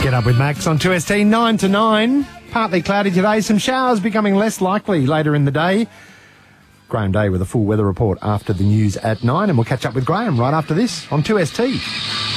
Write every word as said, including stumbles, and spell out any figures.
Get up with Max on two S T, nine to nine. Partly cloudy today, some showers becoming less likely later in the day. Graham Day with a full weather report after the news at nine, and we'll catch up with Graham right after this on two S T.